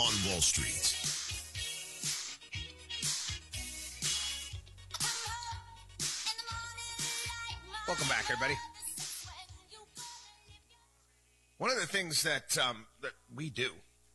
on Wall Street. Welcome back, everybody. One of the things that that we do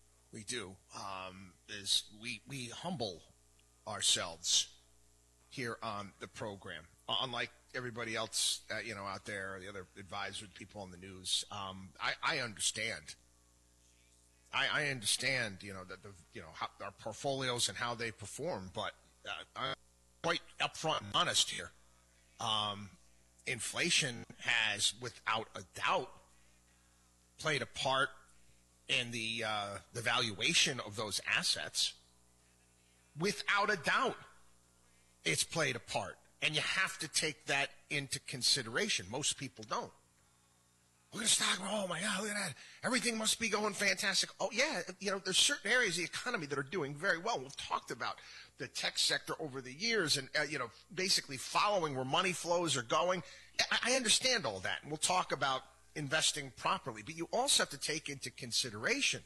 is we humble ourselves here on the program. Unlike everybody else, out there, the other advisors, people on the news, I understand. I understand, that how our portfolios and how they perform, but I'm quite upfront and honest here. Inflation has, without a doubt, played a part in the valuation of those assets. Without a doubt, it's played a part. And you have to take that into consideration. Most people don't. Look at the stock. Oh, my God, look at that. Everything must be going fantastic. Oh, yeah, there's certain areas of the economy that are doing very well. We've talked about the tech sector over the years and, basically following where money flows are going. I understand all that, and we'll talk about investing properly. But you also have to take into consideration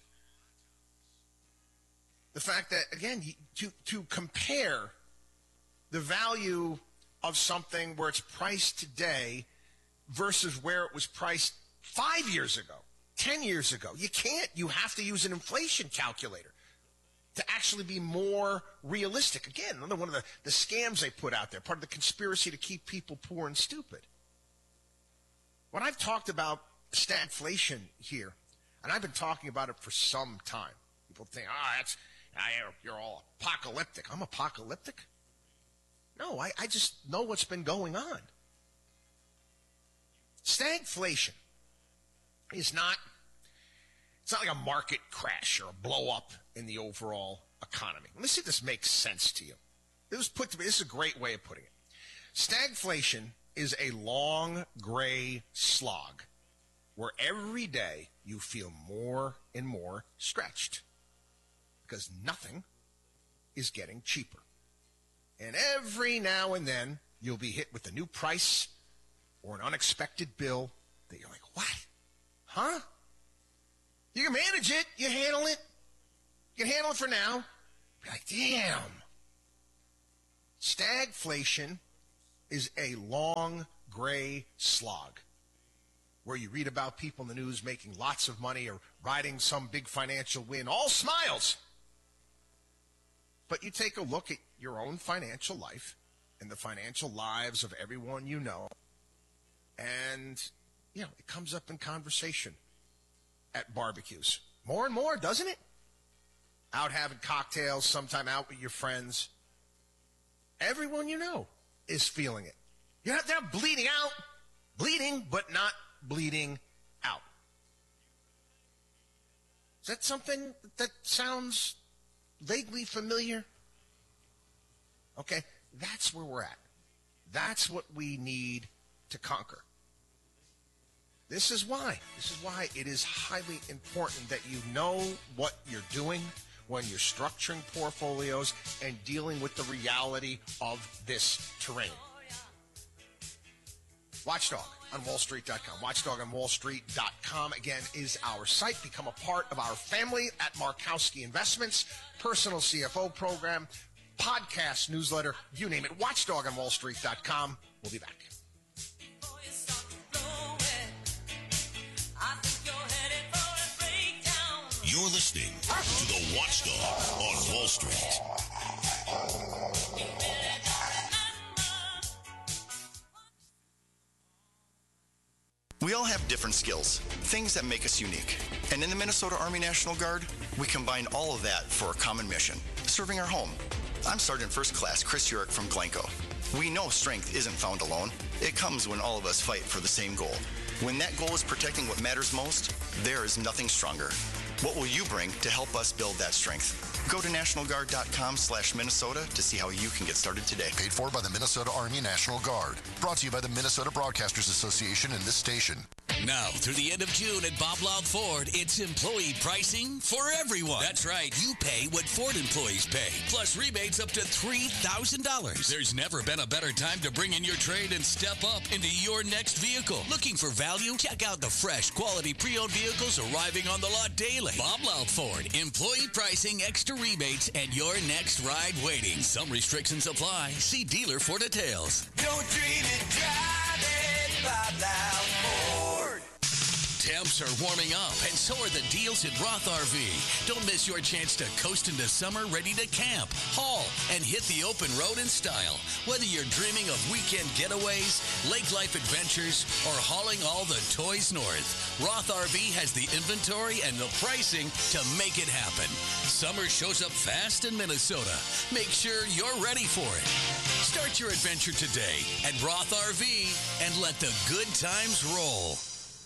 the fact that, again, to compare the value of something where it's priced today versus where it was priced 5 years ago, 10 years ago. You can't. You have to use an inflation calculator to actually be more realistic. Again, another one of the scams they put out there, part of the conspiracy to keep people poor and stupid. When I've talked about stagflation here, and I've been talking about it for some time, people think, you're all apocalyptic. I'm apocalyptic? No, I just know what's been going on. Stagflation is not, it's not like a market crash or a blow up in the overall economy. Let me see if this makes sense to you. This is a great way of putting it. Stagflation is a long gray slog where every day you feel more and more stretched because nothing is getting cheaper. And every now and then you'll be hit with a new price or an unexpected bill that you're like, what? Huh? You can manage it. You handle it. You can handle it for now. Be like, damn. Stagflation is a long gray slog where you read about people in the news making lots of money or riding some big financial win, all smiles. But you take a look at your own financial life and the financial lives of everyone you know, and, it comes up in conversation at barbecues. More and more, doesn't it? Out having cocktails, sometime out with your friends. Everyone you know is feeling it. You're not there bleeding out, bleeding, but not bleeding out. Is that something that sounds vaguely familiar? Okay, that's where we're at. That's what we need to conquer. This is why it is highly important that you know what you're doing when you're structuring portfolios and dealing with the reality of this terrain. Watchdog on WallStreet.com. WatchdogOnWallStreet.com, again, is our site. Become a part of our family at Markowski Investments, personal CFO program, podcast, newsletter, you name it. WatchdogOnWallStreet.com. We'll be back. You're listening to the Watchdog on Wall Street. We all have different skills, things that make us unique. And in the Minnesota Army National Guard, we combine all of that for a common mission, serving our home. I'm Sergeant First Class Chris Urich from Glencoe. We know strength isn't found alone. It comes when all of us fight for the same goal. When that goal is protecting what matters most, there is nothing stronger. What will you bring to help us build that strength? Go to nationalguard.com/Minnesota to see how you can get started today. Paid for by the Minnesota Army National Guard. Brought to you by the Minnesota Broadcasters Association and this station. Now, through the end of June at Bob Louth Ford, it's employee pricing for everyone. That's right. You pay what Ford employees pay, plus rebates up to $3,000. There's never been a better time to bring in your trade and step up into your next vehicle. Looking for value? Check out the fresh, quality pre-owned vehicles arriving on the lot daily. Bob Louth Ford. Employee pricing, extra rebates, and your next ride waiting. Some restrictions apply. See dealer for details. Don't dream it, drive it, Bob Louth Ford. Temps are warming up, and so are the deals at Roth RV. Don't miss your chance to coast into summer ready to camp, haul, and hit the open road in style. Whether you're dreaming of weekend getaways, lake life adventures, or hauling all the toys north, Roth RV has the inventory and the pricing to make it happen. Summer shows up fast in Minnesota. Make sure you're ready for it. Start your adventure today at Roth RV and let the good times roll.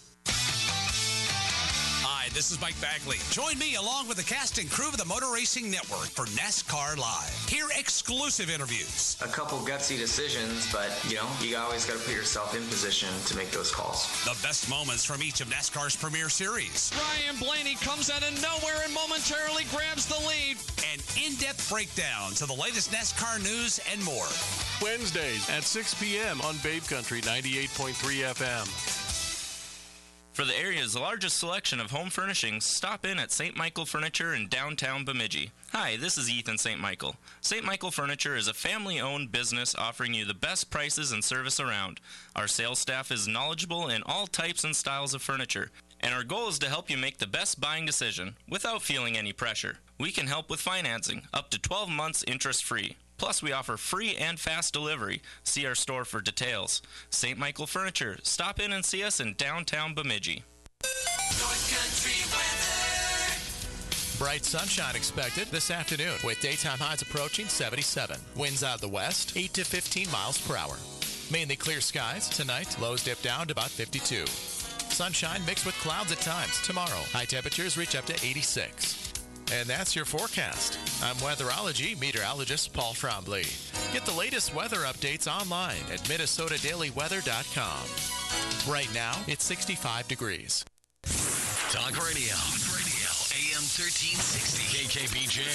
Hi, this is Mike Bagley. Join me along with the cast and crew of the Motor Racing Network for NASCAR Live. Hear exclusive interviews. A couple gutsy decisions, but, you always got to put yourself in position to make those calls. The best moments from each of NASCAR's premier series. Ryan Blaney comes out of nowhere and momentarily grabs the lead. And in-depth breakdowns of the latest NASCAR news and more. Wednesdays at 6 p.m. on Babe Country 98.3 FM. For the area's largest selection of home furnishings, stop in at St. Michael Furniture in downtown Bemidji. Hi, this is Ethan St. Michael. St. Michael Furniture is a family-owned business offering you the best prices and service around. Our sales staff is knowledgeable in all types and styles of furniture, and our goal is to help you make the best buying decision without feeling any pressure. We can help with financing, up to 12 months interest-free. Plus, we offer free and fast delivery. See our store for details. St. Michael Furniture. Stop in and see us in downtown Bemidji. North Country weather. Bright sunshine expected this afternoon with daytime highs approaching 77. Winds out of the west, 8 to 15 miles per hour. Mainly clear skies tonight. Lows dip down to about 52. Sunshine mixed with clouds at times tomorrow. High temperatures reach up to 86. And that's your forecast. I'm weatherology meteorologist Paul Trombley. Get the latest weather updates online at minnesotadailyweather.com. Right now, it's 65 degrees. Talk Radio. AM 1360. KKBJ.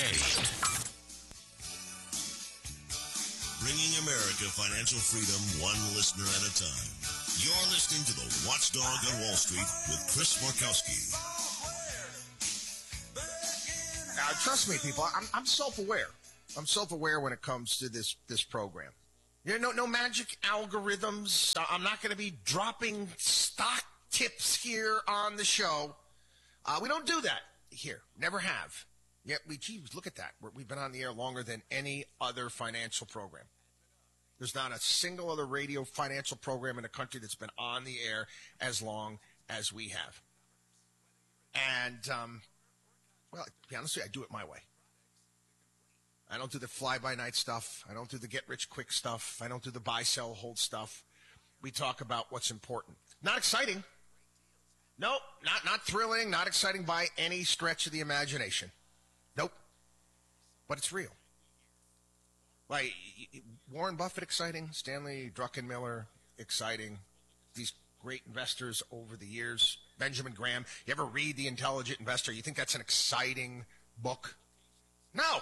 Bringing America financial freedom one listener at a time. You're listening to The Watchdog on Wall Street with Chris Markowski. Trust me, people, I'm self-aware. I'm self-aware when it comes to this program. No magic algorithms. I'm not going to be dropping stock tips here on the show. We don't do that here. Never have. Yet, look at that. We've been on the air longer than any other financial program. There's not a single other radio financial program in the country that's been on the air as long as we have. And, well, to be honest with you, I do it my way. I don't do the fly-by-night stuff. I don't do the get-rich-quick stuff. I don't do the buy, sell, hold stuff. We talk about what's important. Not exciting. Nope, not thrilling, not exciting by any stretch of the imagination. Nope. But it's real. Like, Warren Buffett, exciting. Stanley Druckenmiller, exciting. These great investors over the years. Benjamin Graham. You ever read The Intelligent Investor? You think that's an exciting book? No.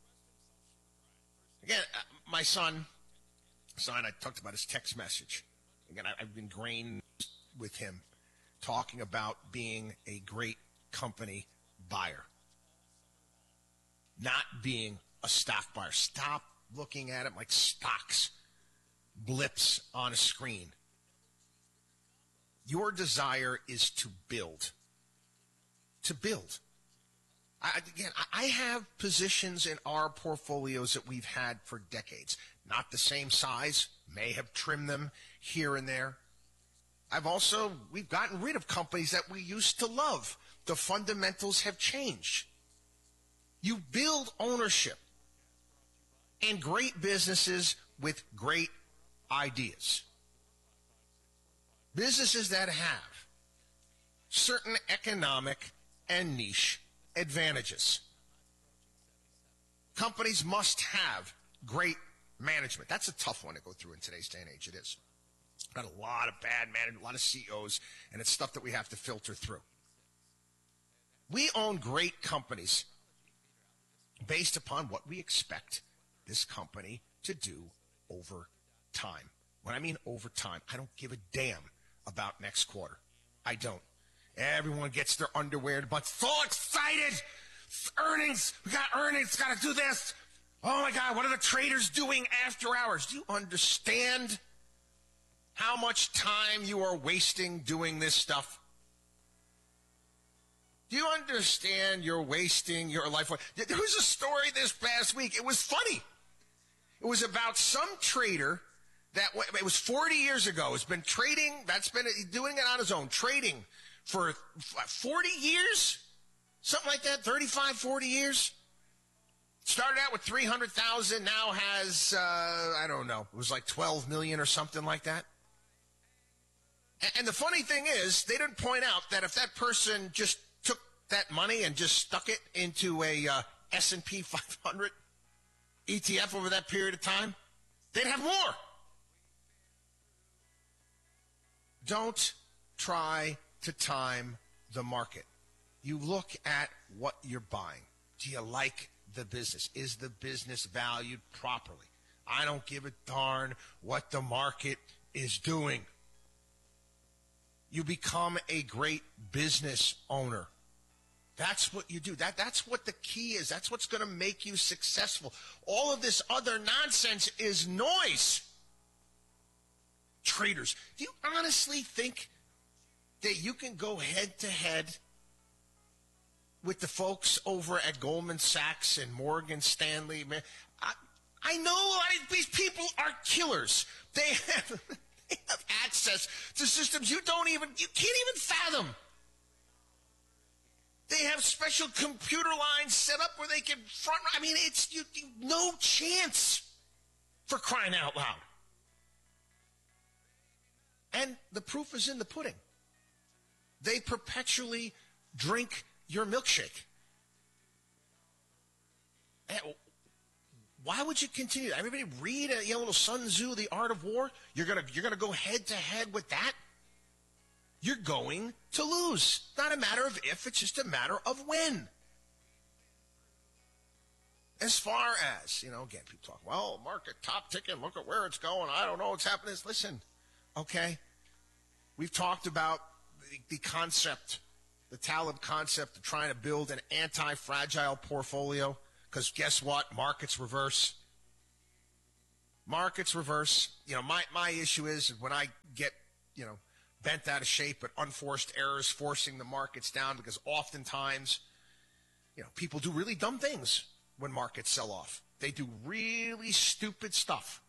Again, my son, I talked about his text message. Again, I've been ingrained with him talking about being a great company buyer, not being a stock buyer. Stop looking at it like stocks, blips on a screen. Your desire is to build. To build. I have positions in our portfolios that we've had for decades. Not the same size, may have trimmed them here and there. We've gotten rid of companies that we used to love. The fundamentals have changed. You build ownership in great businesses with great ideas. Businesses that have certain economic and niche advantages. Companies must have great management. That's a tough one to go through in today's day and age. It is. Got a lot of bad management, a lot of CEOs, and it's stuff that we have to filter through. We own great companies based upon what we expect this company to do over time. When I mean over time, I don't give a damn about next quarter. I don't. Everyone gets their underwear, but so excited. Earnings. We got earnings. Got to do this. Oh, my God. What are the traders doing after hours? Do you understand how much time you are wasting doing this stuff? Do you understand you're wasting your life? There was a story this past week. It was funny. It was about some trader that, it was 40 years ago. It's been trading, that's been doing it on his own, trading for 40 years? Something like that, 35, 40 years? Started out with 300,000, now has, I don't know, it was like 12 million or something like that. And the funny thing is, they didn't point out that if that person just took that money and just stuck it into a S&P 500 ETF over that period of time, they'd have more. Don't try to time the market. You look at what you're buying. Do you like the business? Is the business valued properly? I don't give a darn what the market is doing. You become a great business owner. That's what you do. That's what the key is. That's what's going to make you successful. All of this other nonsense is noise. Traders, do you honestly think that you can go head-to-head with the folks over at Goldman Sachs and Morgan Stanley? Man, I know a lot of these people are killers. They have access to systems you can't even fathom. They have special computer lines set up where they can front. I mean, it's no chance, for crying out loud. And the proof is in the pudding. They perpetually drink your milkshake. Why would you continue? Everybody read a little Sun Tzu, The Art of War. You're gonna go head to head with that. You're going to lose. Not a matter of if, it's just a matter of when. As far as, again, people talk, well, market top ticking, look at where it's going. I don't know what's happening. Listen, okay, we've talked about the concept, the Taleb concept of trying to build an anti-fragile portfolio, because guess what? Markets reverse. Markets reverse. My issue is when I get, bent out of shape at unforced errors forcing the markets down, because oftentimes, people do really dumb things when markets sell off. They do really stupid stuff.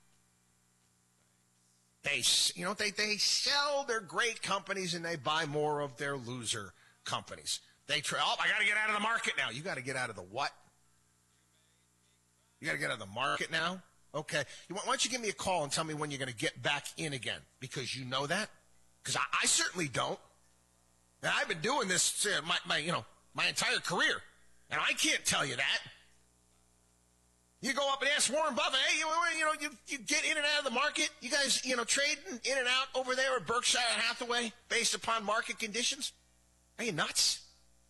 They sell their great companies and they buy more of their loser companies. I got to get out of the market now. You got to get out of the what? You got to get out of the market now? Okay. Why don't you give me a call and tell me when you're going to get back in again? Because you know that? Because I certainly don't. And I've been doing this my entire career, and I can't tell you that. You go up and ask Warren Buffett, hey, you get in and out of the market? You guys, trading in and out over there at Berkshire Hathaway based upon market conditions? Are you nuts?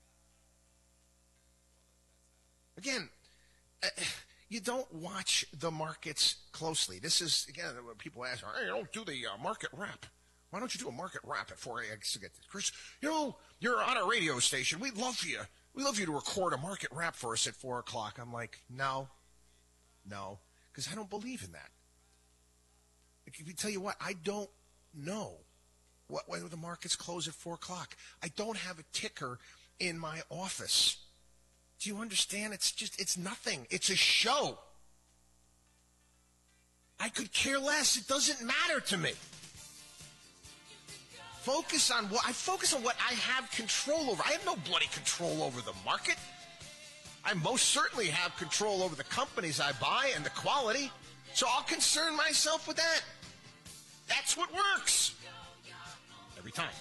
Again, you don't watch the markets closely. This is, again, when people ask, hey, don't do the market wrap. Why don't you do a market wrap at 4 a.m.? Chris, you're on a radio station. We'd love you. We'd love you to record a market wrap for us at 4 o'clock. I'm like, no, because I don't believe in that. If you tell you what, I don't know whether the markets close at 4 o'clock. I don't have a ticker in my office. Do you understand? It's nothing. It's a show. I could care less. It doesn't matter to me. I focus on what I have control over. I have no bloody control over the market. I most certainly have control over the companies I buy and the quality, so I'll concern myself with that. That's what works. Every time.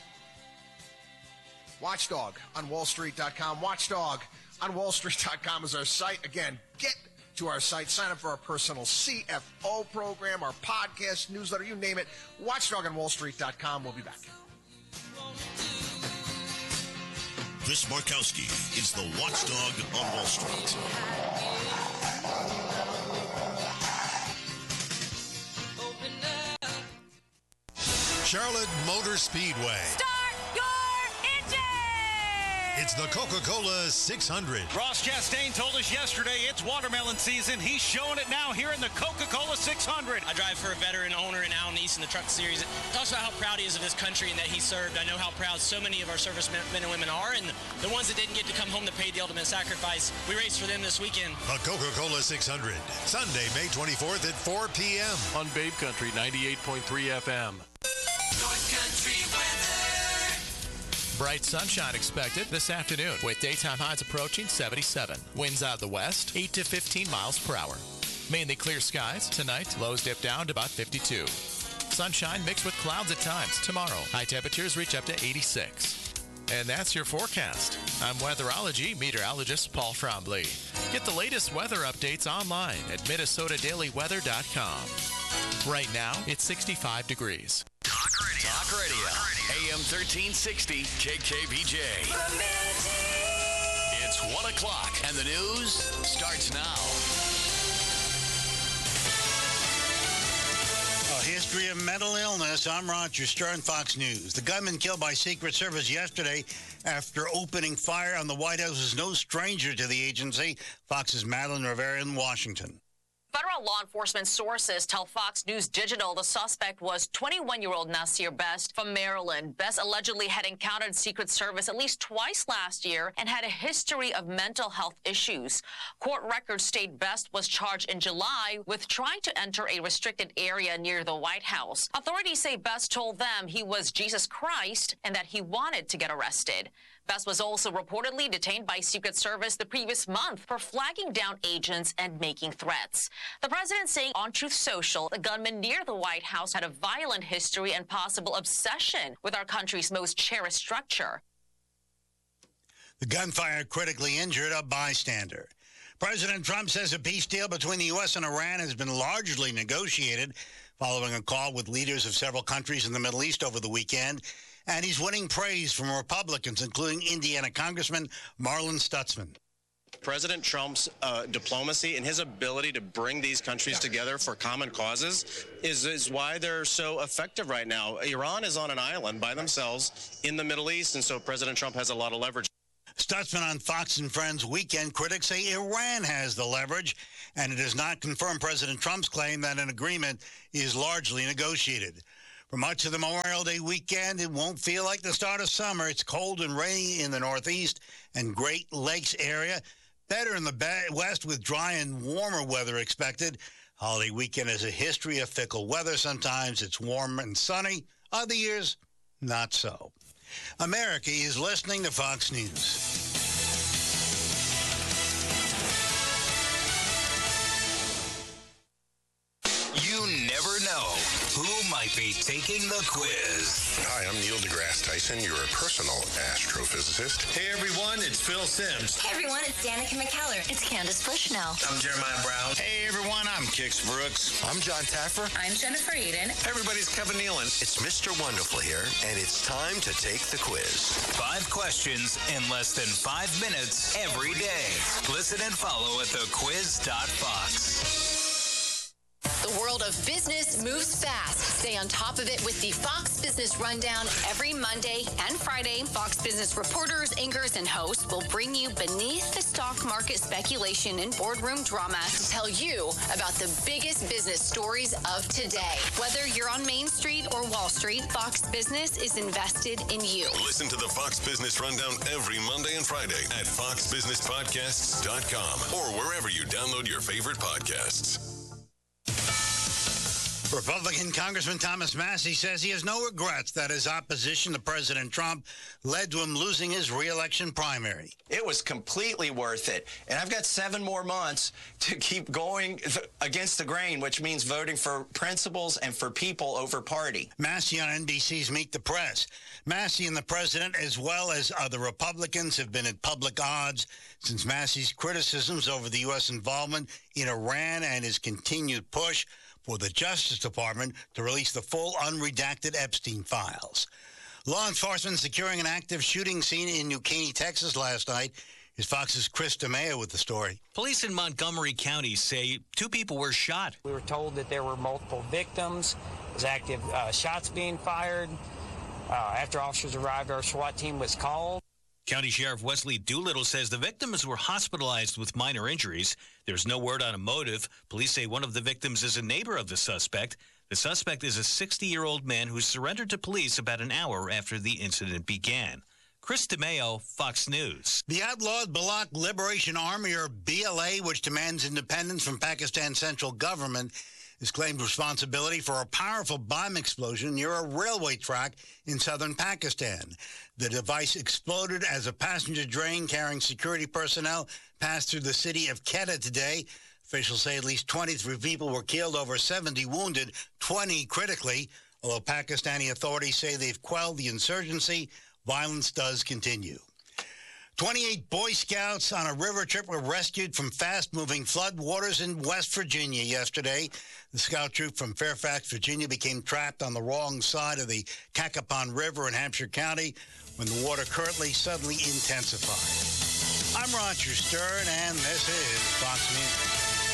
Watchdog on wallstreet.com. Watchdog on wallstreet.com is our site. Again, get to our site. Sign up for our personal CFO program, our podcast, newsletter, you name it. WatchdogOnWallStreet.com. We'll be back. Chris Markowski is the Watchdog on Wall Street. Charlotte Motor Speedway. Start your engine! It's the Coca-Cola 600. Ross Chastain told us yesterday it's watermelon season. He's showing it now here in the Coca-Cola 600. I drive for a veteran owner in Al Neese in the Truck Series. It talks about how proud he is of his country and that he served. I know how proud so many of our servicemen and women are, and the ones that didn't get to come home to pay the ultimate sacrifice. We raced for them this weekend. The Coca-Cola 600, Sunday, May 24th at 4 p.m. on Babe Country 98.3 FM. North Country weather. Bright sunshine expected this afternoon with daytime highs approaching 77. Winds out of the west, 8 to 15 miles per hour. Mainly clear skies. Tonight, lows dip down to about 52. Sunshine mixed with clouds at times. Tomorrow, high temperatures reach up to 86. And that's your forecast. I'm weatherology meteorologist Paul Trombley. Get the latest weather updates online at MinnesotaDailyWeather.com. Right now, it's 65 degrees. Talk Radio. AM 1360 KKBJ. It's 1 o'clock and the news starts now. A history of mental illness. I'm Roger Stern, Fox News. The gunman killed by Secret Service yesterday after opening fire on the White House is no stranger to the agency. Fox's Madeline Rivera in Washington. Federal law enforcement sources tell Fox News Digital the suspect was 21-year-old Nasir Best from Maryland. Best allegedly had encountered Secret Service at least twice last year and had a history of mental health issues. Court records state Best was charged in July with trying to enter a restricted area near the White House. Authorities say Best told them he was Jesus Christ and that he wanted to get arrested. Best was also reportedly detained by Secret Service the previous month for flagging down agents and making threats. The president saying on Truth Social, the gunman near the White House had a violent history and possible obsession with our country's most cherished structure. The gunfire critically injured a bystander. President Trump says a peace deal between the U.S. and Iran has been largely negotiated following a call with leaders of several countries in the Middle East over the weekend. And he's winning praise from Republicans, including Indiana Congressman Marlin Stutzman. President Trump's diplomacy and his ability to bring these countries together for common causes is why they're so effective right now. Iran is on an island by themselves in the Middle East, and so President Trump has a lot of leverage. Stutzman on Fox and Friends Weekend. Critics say Iran has the leverage, and it does not confirm President Trump's claim that an agreement is largely negotiated. For much of the Memorial Day weekend, it won't feel like the start of summer. It's cold and rainy in the Northeast and Great Lakes area. Better in the West with dry and warmer weather expected. Holiday weekend has a history of fickle weather. Sometimes it's warm and sunny. Other years, not so. America is listening to Fox News. You never know who might be taking the quiz. Hi, I'm Neil deGrasse Tyson, your personal astrophysicist. Hey everyone, it's Phil Simms. Hey everyone, it's Danica McKellar. It's Candace Bushnell. I'm Jeremiah Brown. Hey everyone, I'm Kix Brooks. I'm John Taffer. I'm Jennifer Eden. Everybody's Kevin Nealon. It's Mr. Wonderful here, and it's time to take the quiz. 5 questions in less than 5 minutes every day. Listen and follow at thequiz.fox. The world of business moves fast. Stay on top of it with the Fox Business Rundown every Monday and Friday. Fox Business reporters, anchors, and hosts will bring you beneath the stock market speculation and boardroom drama to tell you about the biggest business stories of today. Whether you're on Main Street or Wall Street, Fox Business is invested in you. Listen to the Fox Business Rundown every Monday and Friday at foxbusinesspodcasts.com or wherever you download your favorite podcasts. Republican Congressman Thomas Massie says he has no regrets that his opposition to President Trump led to him losing his re-election primary. It was completely worth it. And I've got 7 more months to keep going against the grain, which means voting for principles and for people over party. Massie on NBC's Meet the Press. Massie and the president, as well as other Republicans, have been at public odds since Massie's criticisms over the U.S. involvement in Iran and his continued push for the Justice Department to release the full unredacted Epstein files. Law enforcement securing an active shooting scene in New Caney, Texas last night. Here's Fox's Chris DeMeo with the story. Police in Montgomery County say 2 people were shot. We were told that there were multiple victims. There's active shots being fired. After officers arrived, our SWAT team was called. County Sheriff Wesley Doolittle says the victims were hospitalized with minor injuries. There's no word on a motive. Police say one of the victims is a neighbor of the suspect. The suspect is a 60-year-old man who surrendered to police about an hour after the incident began. Chris DeMeo, Fox News. The outlawed Baloch Liberation Army, or BLA, which demands independence from Pakistan's central government, has claimed responsibility for a powerful bomb explosion near a railway track in southern Pakistan. The device exploded as a passenger train carrying security personnel passed through the city of Quetta today. Officials say at least 23 people were killed, over 70 wounded, 20 critically. Although Pakistani authorities say they've quelled the insurgency, violence does continue. 28 Boy Scouts on a river trip were rescued from fast-moving flood waters in West Virginia yesterday. The scout troop from Fairfax, Virginia, became trapped on the wrong side of the Cacapon River in Hampshire County when the water currently suddenly intensified. I'm Roger Stern, and this is Fox News.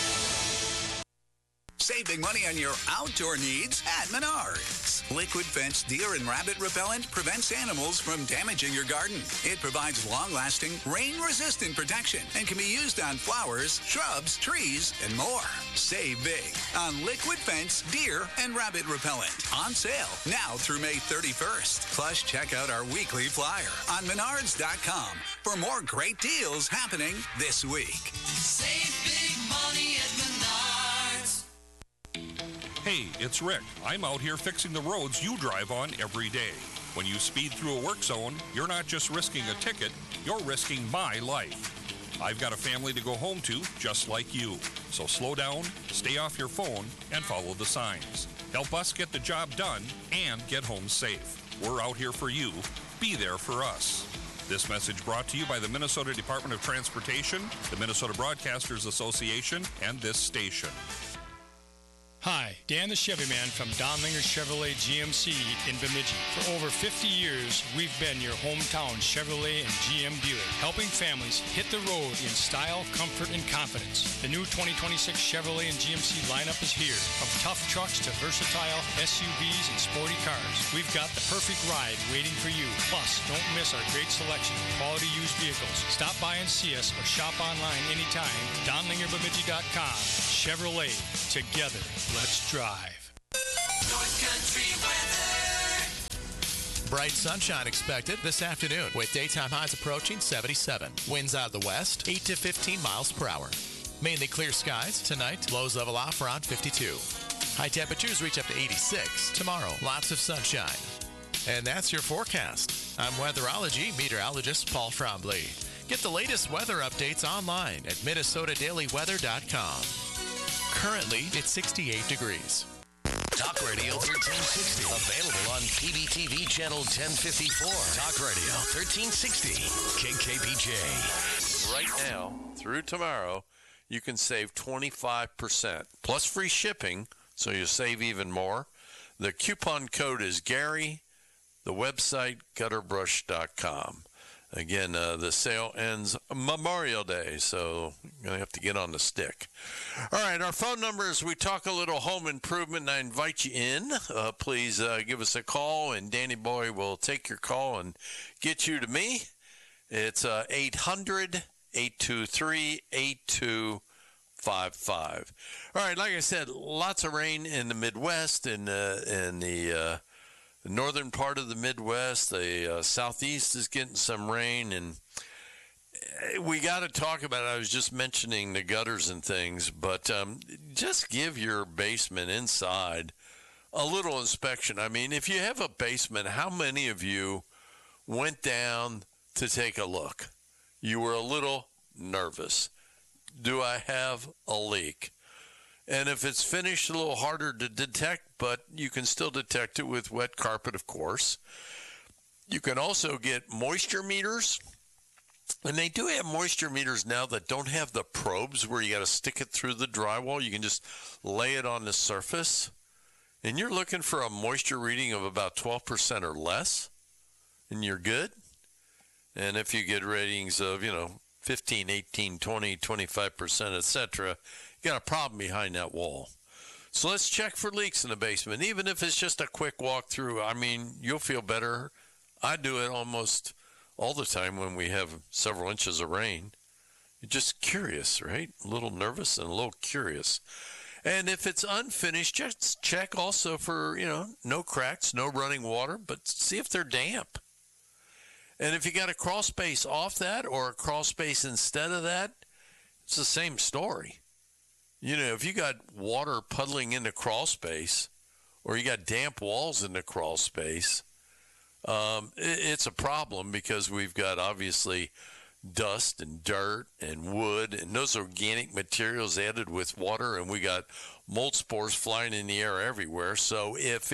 Saving money on your outdoor needs at Menards. Liquid Fence Deer and Rabbit Repellent prevents animals from damaging your garden. It provides long-lasting, rain-resistant protection and can be used on flowers, shrubs, trees, and more. Save big on Liquid Fence Deer and Rabbit Repellent. On sale now through May 31st. Plus, check out our weekly flyer on Menards.com for more great deals happening this week. Save big money at Menards. Hey, it's Rick. I'm out here fixing the roads you drive on every day. When you speed through a work zone, you're not just risking a ticket, you're risking my life. I've got a family to go home to, just like you. So slow down, stay off your phone, and follow the signs. Help us get the job done and get home safe. We're out here for you. Be there for us. This message brought to you by the Minnesota Department of Transportation, the Minnesota Broadcasters Association, and this station. Hi, Dan the Chevy Man from Donlinger Chevrolet GMC in Bemidji. For over 50 years, we've been your hometown Chevrolet and GM dealer, helping families hit the road in style, comfort, and confidence. The new 2026 Chevrolet and GMC lineup is here. From tough trucks to versatile SUVs and sporty cars, we've got the perfect ride waiting for you. Plus, don't miss our great selection of quality used vehicles. Stop by and see us or shop online anytime. DonlingerBemidji.com. Chevrolet. Together. Let's drive. North Country weather. Bright sunshine expected this afternoon with daytime highs approaching 77. Winds out of the west, 8 to 15 miles per hour. Mainly clear skies tonight. Lows level off around 52. High temperatures reach up to 86. Tomorrow, lots of sunshine. And that's your forecast. I'm weatherology meteorologist Paul Trombley. Get the latest weather updates online at MinnesotaDailyWeather.com. Currently, it's 68 degrees. Talk Radio 1360. Available on PBTV Channel 1054. Talk Radio 1360. KKBJ. Right now, through tomorrow, you can save 25%. Plus free shipping, so you save even more. The coupon code is Gary. The website, gutterbrush.com. Again, the sale ends Memorial Day, so you're going to have to get on the stick. All right, our phone number is we talk a little home improvement, and I invite you in. Please give us a call, and Danny Boy will take your call and get you to me. It's 800-823-8255. All right, like I said, lots of rain in the Midwest and in the northern part of the Midwest. The southeast is getting some rain, and we got to talk about it. I was just mentioning the gutters and things, but just give your basement inside a little inspection. I mean, if you have a basement, how many of you went down to take a look? You were a little nervous. Do I have a leak? And if it's finished, a little harder to detect, but you can still detect it with wet carpet, of course. You can also get moisture meters. And they do have moisture meters now that don't have the probes where you got to stick it through the drywall. You can just lay it on the surface. And you're looking for a moisture reading of about 12% or less, and you're good. And if you get ratings of, 15, 18, 20, 25%, etc., you got a problem behind that wall. So let's check for leaks in the basement. Even if it's just a quick walkthrough, I mean, you'll feel better. I do it almost all the time when we have several inches of rain. You're just curious, right? A little nervous and a little curious. And if it's unfinished, just check also for, no cracks, no running water, but see if they're damp. And if you got a crawl space off that or a crawl space instead of that, it's the same story. If you got water puddling in the crawl space or you got damp walls in the crawl space, it's a problem because we've got obviously dust and dirt and wood and those organic materials added with water, and we got mold spores flying in the air everywhere. So if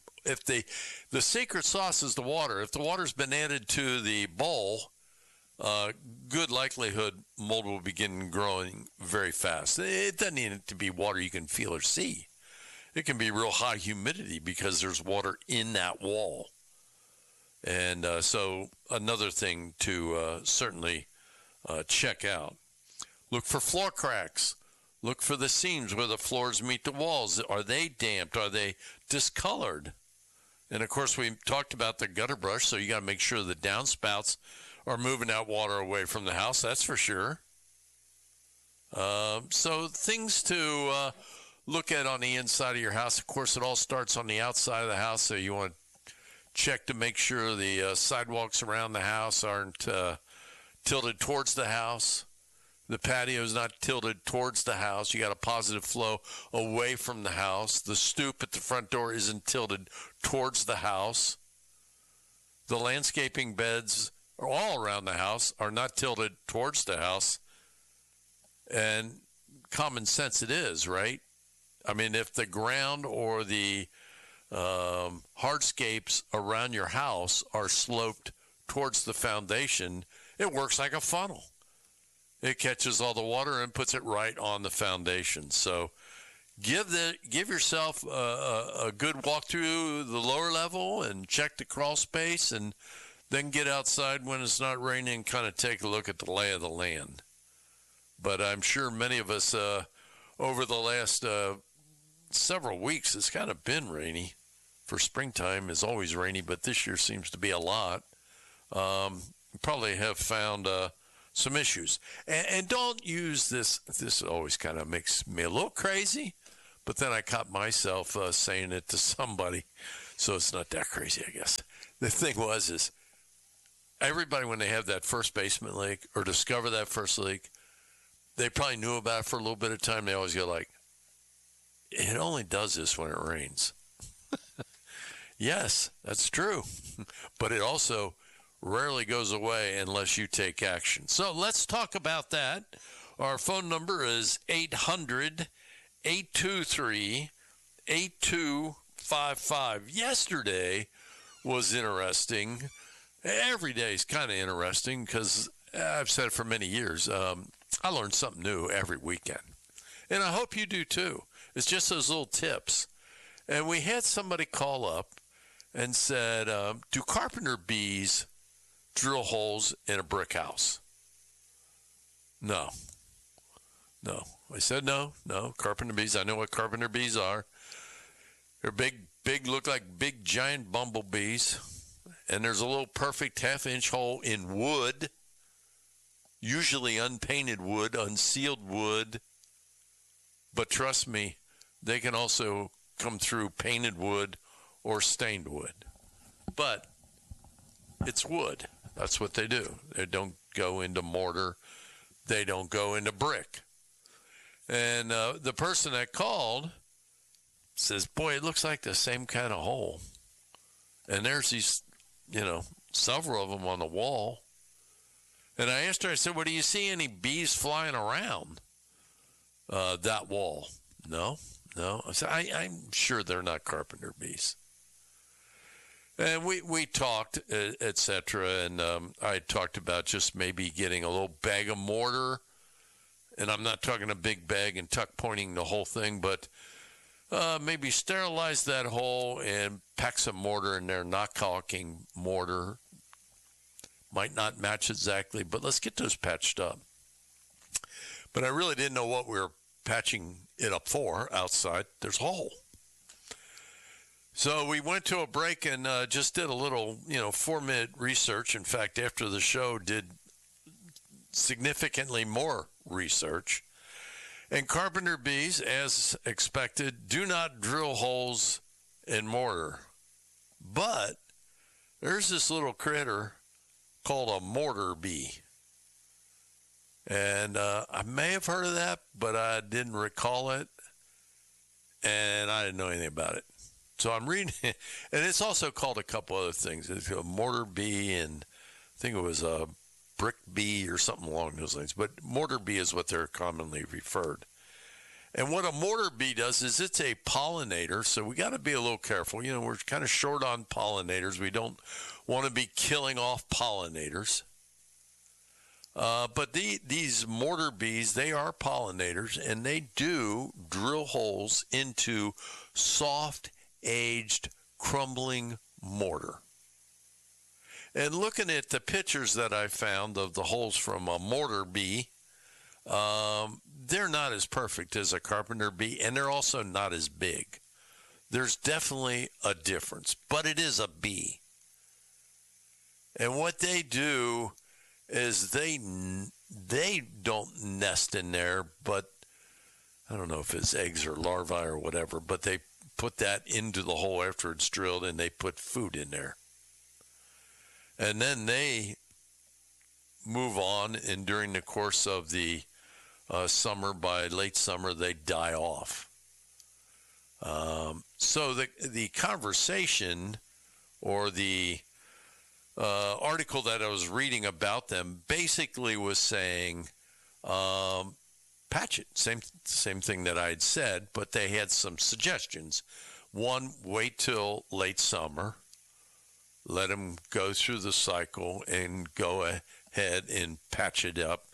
the secret sauce is the water, if the water's been added to the bowl, good likelihood mold will begin growing very fast. It doesn't need to be water you can feel or see. It can be real high humidity because there's water in that wall. And so another thing to certainly check out. Look for floor cracks. Look for the seams where the floors meet the walls. Are they damped? Are they discolored? And, of course, we talked about the gutter brush, so you got to make sure the downspouts are moving that water away from the house. That's for sure. So things to look at on the inside of your house. Of course, it all starts on the outside of the house, so you want to check to make sure the sidewalks around the house aren't tilted towards the house. The patio is not tilted towards the house. You got a positive flow away from the house. The stoop at the front door isn't tilted towards the house. The landscaping beds all around the house are not tilted towards the house. And common sense it is, right? I mean, if the ground or the hardscapes around your house are sloped towards the foundation, it works like a funnel. It catches all the water and puts it right on the foundation. So give yourself a good walk through the lower level and check the crawl space, and then get outside when it's not raining and kind of take a look at the lay of the land. But I'm sure many of us over the last several weeks, it's kind of been rainy. For springtime, is always rainy, but this year seems to be a lot. Probably have found some issues. And don't use this. This always kind of makes me a little crazy, but then I caught myself saying it to somebody, so it's not that crazy, I guess. The thing is everybody, when they have that first basement leak or discover that first leak, they probably knew about it for a little bit of time. They always go like, it only does this when it rains. Yes, that's true. But it also rarely goes away unless you take action. So let's talk about that. Our phone number is 800-823-8255. Yesterday was interesting. Every day is kind of interesting because I've said it for many years. I learn something new every weekend. And I hope you do too. It's just those little tips. And we had somebody call up and said, do carpenter bees drill holes in a brick house? No. I said no. Carpenter bees, I know what carpenter bees are. They're big, look like big, giant bumblebees. And there's a little perfect half-inch hole in wood, usually unpainted wood, unsealed wood. But trust me, they can also come through painted wood or stained wood. But it's wood. That's what they do. They don't go into mortar. They don't go into brick. And the person that called says, boy, it looks like the same kind of hole. And there's these, several of them on the wall. And I asked her, I said, well, do you see any bees flying around that wall? No. I said, I'm sure they're not carpenter bees. And we talked, et cetera, and I talked about just maybe getting a little bag of mortar. And I'm not talking a big bag and tuck pointing the whole thing, but maybe sterilize that hole and pack some mortar in there, not caulking mortar. Might not match exactly, but let's get those patched up. But I really didn't know what we were patching it up for outside. There's a hole. So we went to a break and just did a little, 4-minute research. In fact, after the show, did significantly more research. And carpenter bees, as expected, do not drill holes in mortar. But there's this little critter called a mortar bee. And I may have heard of that, but I didn't recall it. And I didn't know anything about it. So I'm reading it. And it's also called a couple other things. It's a mortar bee, and I think it was a brick bee or something along those lines. But mortar bee is what they're commonly referred. And what a mortar bee does is it's a pollinator, so we got to be a little careful. We're kind of short on pollinators. We don't want to be killing off pollinators. But these mortar bees, they are pollinators, and they do drill holes into soft, aged, crumbling mortar. And looking at the pictures that I found of the holes from a mortar bee, they're not as perfect as a carpenter bee, and they're also not as big. There's definitely a difference, but it is a bee. And what they do is they don't nest in there, but I don't know if it's eggs or larvae or whatever, but they put that into the hole after it's drilled, and they put food in there. And then they move on, and during the course of the summer, by late summer, they die off. So the conversation or the article that I was reading about them basically was saying, patch it. Same thing that I had said, but they had some suggestions. One, wait till late summer. Let them go through the cycle and go ahead and patch it up.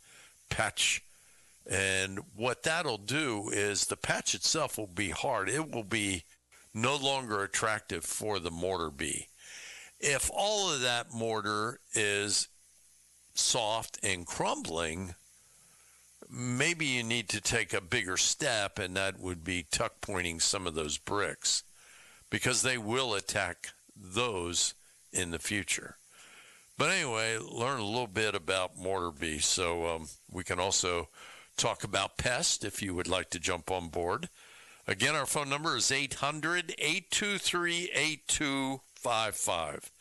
And what that'll do is the patch itself will be hard. It will be no longer attractive for the mortar bee. If all of that mortar is soft and crumbling, maybe you need to take a bigger step, and that would be tuck pointing some of those bricks, because they will attack those in the future. But anyway, learn a little bit about mortar bees. So we can also talk about pests if you would like to jump on board. Again, our phone number is 800-823-8255.